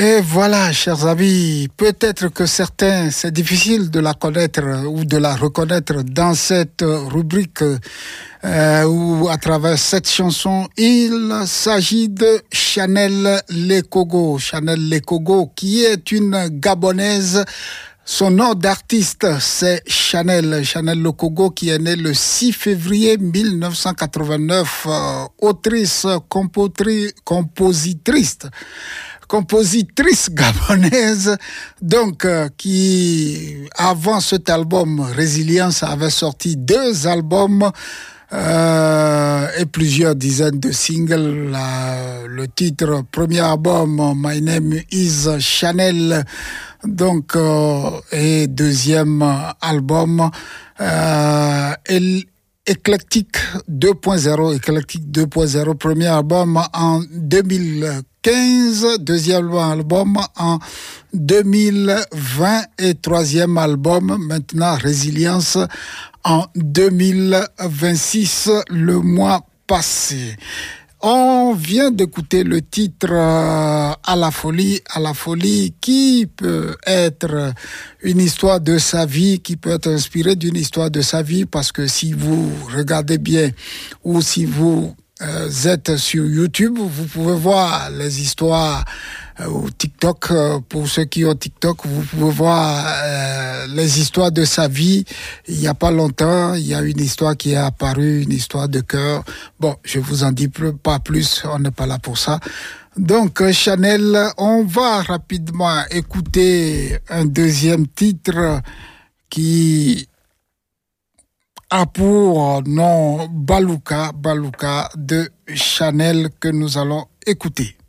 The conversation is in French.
Et voilà, chers amis, peut-être que certains, c'est difficile de la connaître ou de la reconnaître dans cette rubrique où à travers cette chanson, il s'agit de Chanel Lekogo. Chanel Lekogo, qui est une Gabonaise. Son nom d'artiste, c'est Chanel Lekogo, qui est née le 6 février 1989, autrice, compositrice gabonaise, donc qui, avant cet album Résilience, avait sorti 2 albums et plusieurs dizaines de singles. Le titre, premier album, My Name is Chanel, donc, et deuxième album, Éclectique 2.0, premier album en 2015, deuxième album en 2020 et troisième album, maintenant Résilience, en 2026, le mois passé. On vient d'écouter le titre à la folie, qui peut être une histoire de sa vie, qui peut être inspirée d'une histoire de sa vie, parce que si vous regardez bien ou si vous êtes sur YouTube, vous pouvez voir les histoires ou TikTok, pour ceux qui ont TikTok, vous pouvez voir les histoires de sa vie. Il n'y a pas longtemps, il y a une histoire qui est apparue, une histoire de cœur. Bon, je vous en dis pas plus, on n'est pas là pour ça. Donc, Chanel, on va rapidement écouter un deuxième titre qui a pour nom Balouka de Chanel, que nous allons écouter.